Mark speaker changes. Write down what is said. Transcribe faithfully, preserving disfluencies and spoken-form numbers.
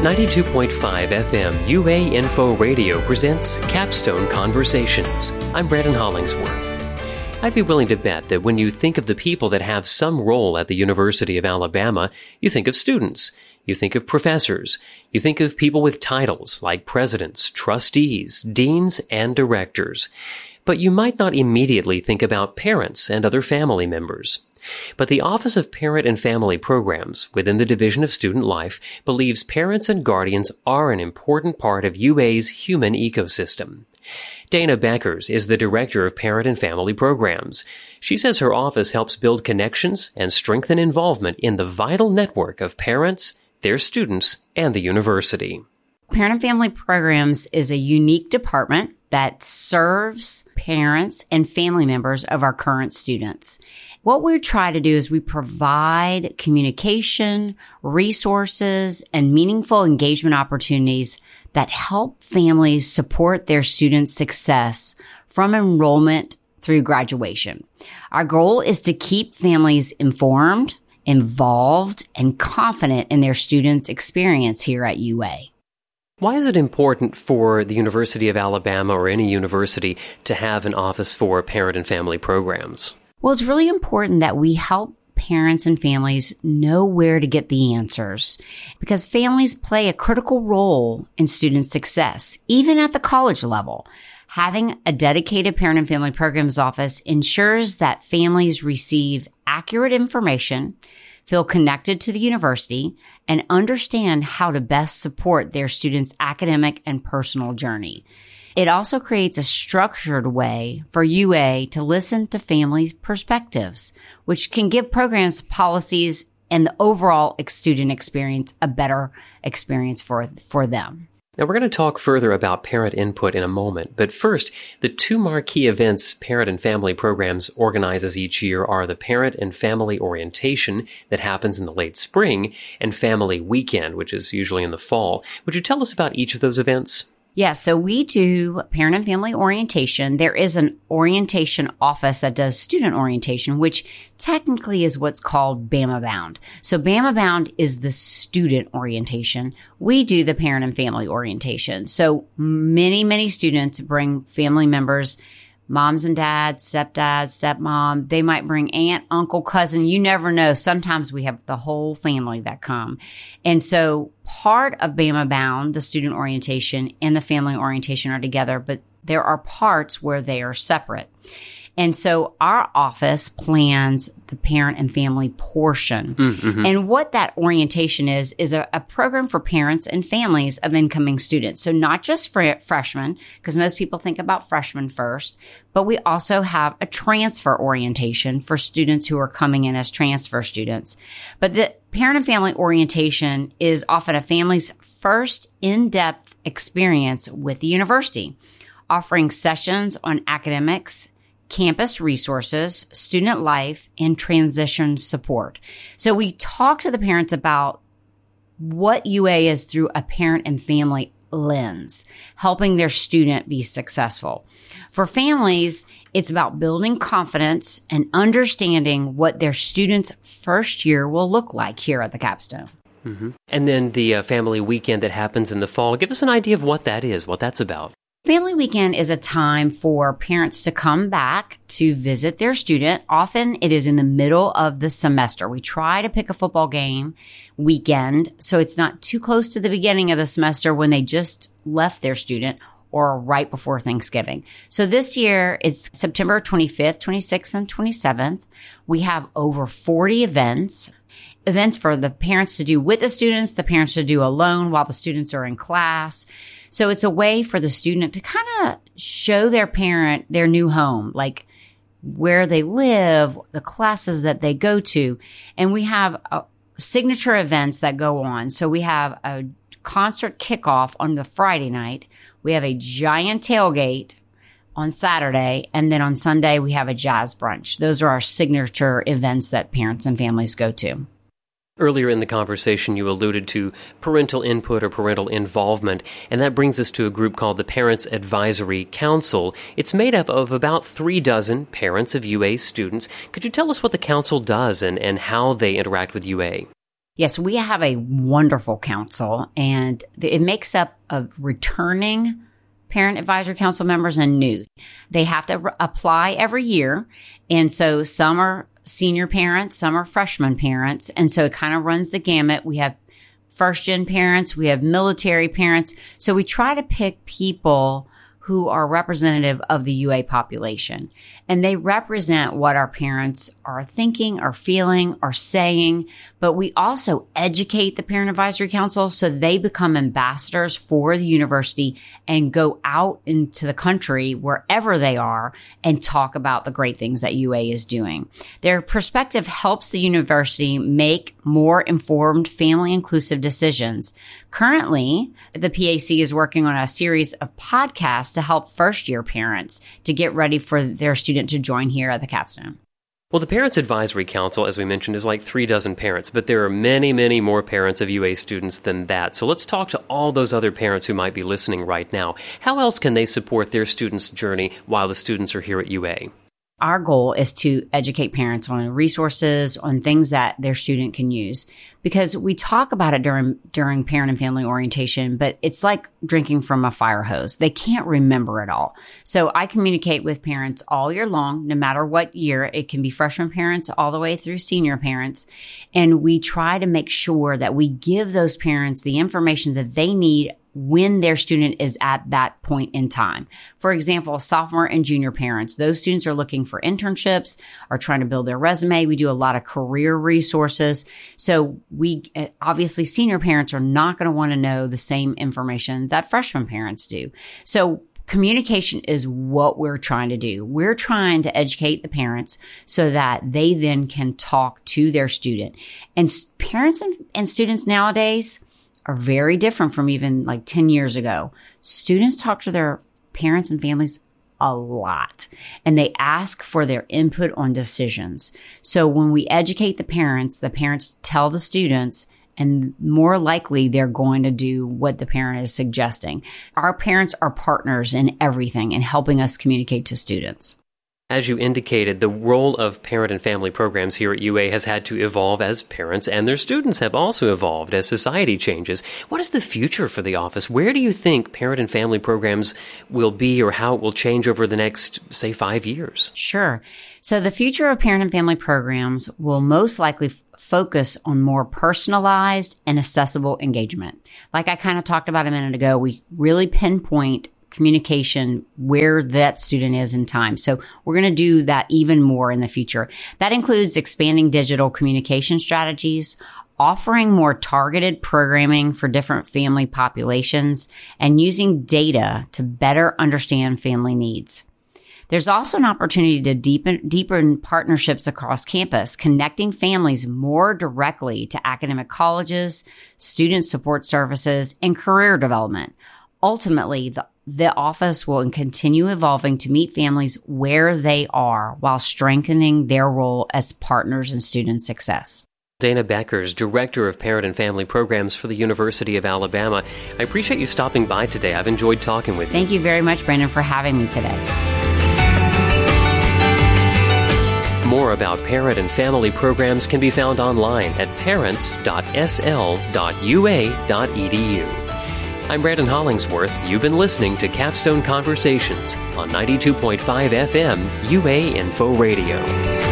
Speaker 1: ninety-two point five F M U A Info Radio presents Capstone Conversations. I'm Brandon Hollingsworth. I'd be willing to bet that when you think of the people that have some role at the University of Alabama, you think of students. You think of professors. You think of people with titles like presidents, trustees, deans, and directors. But you might not immediately think about parents and other family members. But the Office of Parent and Family Programs within the Division of Student Life believes parents and guardians are an important part of U A's human ecosystem. Dana Beckers is the Director of Parent and Family Programs. She says her office helps build connections and strengthen involvement in the vital network of parents, their students, and the university.
Speaker 2: Parent and Family Programs is a unique department that serves parents and family members of our current students. What we try to do is we provide communication, resources, and meaningful engagement opportunities that help families support their students' success from enrollment through graduation. Our goal is to keep families informed, involved, and confident in their students' experience here at U A.
Speaker 1: Why is it important for the University of Alabama or any university to have an office for parent and family programs?
Speaker 2: Well, it's really important that we help parents and families know where to get the answers because families play a critical role in student success, even at the college level. Having a dedicated Parent and Family Programs office ensures that families receive accurate information, feel connected to the university, and understand how to best support their students' academic and personal journey. It also creates a structured way for U A to listen to families' perspectives, which can give programs, policies, and the overall student experience a better experience for, for them.
Speaker 1: Now, we're going to talk further about parent input in a moment, but first, the two marquee events Parent and Family Programs organizes each year are the Parent and Family Orientation that happens in the late spring and Family Weekend, which is usually in the fall. Would you tell us about each of those events?
Speaker 2: Yeah, so we do Parent and Family Orientation. There is an orientation office that does student orientation, which technically is what's called Bama Bound. So Bama Bound is the student orientation. We do the Parent and Family Orientation. So many, many students bring family members, moms and dads, stepdads, stepmom. They might bring aunt, uncle, cousin. You never know. Sometimes we have the whole family that come. And so part of Bama Bound, the student orientation and the family orientation are together, but there are parts where they are separate. And so our office plans the parent and family portion. Mm-hmm. And what that orientation is, is a, a program for parents and families of incoming students. So not just for freshmen, because most people think about freshmen first, but we also have a transfer orientation for students who are coming in as transfer students. But the parent and family orientation is often a family's first in-depth experience with the university, offering sessions on academics, campus resources, student life, and transition support. So we talk to the parents about what U A is through a parent and family lens, helping their student be successful. For families, it's about building confidence and understanding what their students' first year will look like here at the Capstone.
Speaker 1: Mm-hmm. And then the uh, family weekend that happens in the fall. Give us an idea of what that is, what that's about.
Speaker 2: Family Weekend is a time for parents to come back to visit their student. Often it is in the middle of the semester. We try to pick a football game weekend so it's not too close to the beginning of the semester when they just left their student or right before Thanksgiving. So this year it's September twenty-fifth, twenty-sixth, and twenty-seventh. We have over forty events. Events for the parents to do with the students, the parents to do alone while the students are in class. So it's a way for the student to kind of show their parent their new home, like where they live, the classes that they go to. And we have uh, signature events that go on. So we have a concert kickoff on the Friday night. We have a giant tailgate on Saturday. And then on Sunday, we have a jazz brunch. Those are our signature events that parents and families go to.
Speaker 1: Earlier in the conversation, you alluded to parental input or parental involvement, and that brings us to a group called the Parents Advisory Council. It's made up of about three dozen parents of U A students. Could you tell us what the council does and, and how they interact with U A?
Speaker 2: Yes, we have a wonderful council, and it makes up of returning Parent Advisory Council members and new. They have to re- apply every year, and so some are senior parents, some are freshman parents, and so it kind of runs the gamut. We have first-gen parents, we have military parents, so we try to pick people who are representative of the U A population. And they represent what our parents are thinking, are feeling, are saying. But we also educate the Parent Advisory Council so they become ambassadors for the university and go out into the country, wherever they are, and talk about the great things that U A is doing. Their perspective helps the university make more informed, family-inclusive decisions. Currently, the P A C is working on a series of podcasts to help first-year parents to get ready for their student to join here at the Capstone.
Speaker 1: Well, the Parents Advisory Council, as we mentioned, is like three dozen parents, but there are many, many more parents of U A students than that. So let's talk to all those other parents who might be listening right now. How else can they support their students' journey while the students are here at U A?
Speaker 2: Our goal is to educate parents on resources, on things that their student can use, because we talk about it during during parent and family orientation, but it's like drinking from a fire hose. They can't remember it all. So I communicate with parents all year long, no matter what year. It can be freshman parents all the way through senior parents. And we try to make sure that we give those parents the information that they need when their student is at that point in time. For example, sophomore and junior parents, those students are looking for internships, are trying to build their resume. We do a lot of career resources. So we, obviously, senior parents are not going to want to know the same information that freshman parents do. So communication is what we're trying to do. We're trying to educate the parents so that they then can talk to their student. And parents and, and students nowadays are very different from even like ten years ago. Students talk to their parents and families a lot, and they ask for their input on decisions. So when we educate the parents, the parents tell the students, and more likely they're going to do what the parent is suggesting. Our parents are partners in everything and helping us communicate to students.
Speaker 1: As you indicated, the role of parent and family programs here at U A has had to evolve as parents and their students have also evolved as society changes. What is the future for the office? Where do you think parent and family programs will be, or how it will change over the next, say, five years?
Speaker 2: Sure. So the future of parent and family programs will most likely f- focus on more personalized and accessible engagement. Like I kind of talked about a minute ago, we really pinpoint communication where that student is in time. So we're going to do that even more in the future. That includes expanding digital communication strategies, offering more targeted programming for different family populations, and using data to better understand family needs. There's also an opportunity to deepen, deepen partnerships across campus, connecting families more directly to academic colleges, student support services, and career development. Ultimately, the The office will continue evolving to meet families where they are while strengthening their role as partners in student success.
Speaker 1: Dana Beckers, Director of Parent and Family Programs for the University of Alabama. I appreciate you stopping by today. I've enjoyed talking with you.
Speaker 2: Thank you very much, Brandon, for having me today.
Speaker 1: More about parent and family programs can be found online at parents dot s l dot u a dot e d u. I'm Brandon Hollingsworth. You've been listening to Capstone Conversations on ninety-two point five F M U A Info Radio.